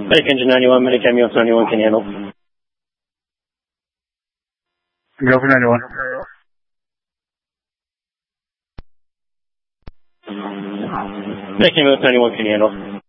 Medic engine 91, medic ambulance 91, can you handle? Go for 91. Medic ambulance 91, can you handle?